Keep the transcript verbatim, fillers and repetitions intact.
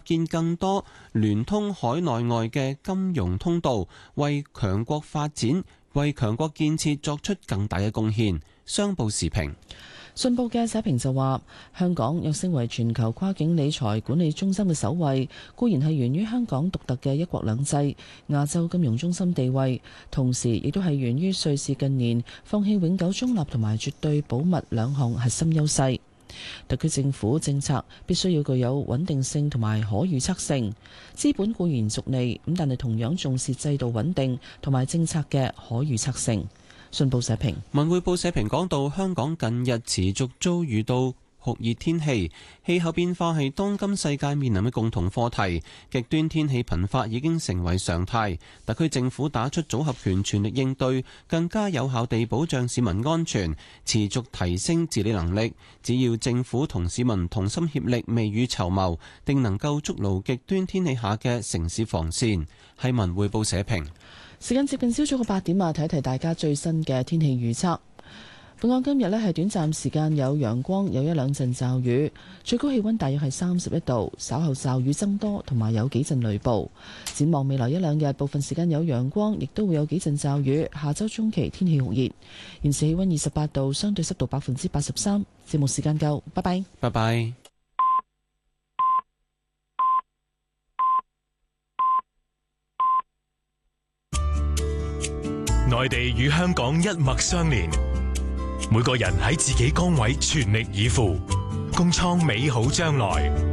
建更多聯通海內外嘅金融通道，為強國發展、為強國建設作出更大嘅貢獻。商報時評。 信報嘅社評就話，香港躍升為全球跨境理財管理中心嘅首位，固然係源於香港獨特嘅一國兩制、亞洲金融中心地位，同時亦都係源於瑞士近年放棄永久中立同埋絕對保密兩項核心優勢。特區政府政策必須要具有穩定性同埋可預測性，資本固然逐利，咁但係同樣重視制度穩定同埋政策嘅可預測性。信報社評。 文匯報社評講到，香港近日持續遭遇到酷熱天氣，氣候變化係當今世界面臨嘅共同課題，極端天氣頻發已經成為常態。特區政府打出組合拳，全力應對，更加有效地保障市民安全，持續提升治理能力。只要政府同市民同心協力，未雨綢繆，定能夠築牢極端天氣下嘅城市防線。係文匯報社評。 時間接近朝早嘅八點啊，睇一睇大家最新嘅天氣預測。本港今日呢係短暫時間有陽光，有一兩陣驟雨，最高氣溫大約係三十一度。稍後驟雨增多，同埋有幾陣雷暴。展望未來一兩日，部分時間有陽光，亦都會有幾陣驟雨。下周中期天氣酷熱，現時氣溫二十八度，相對濕度百分之八十三。節目時間夠，拜拜。 拜拜。 內地與香港一脈相連，每個人喺自己崗位全力以赴，共創美好將來。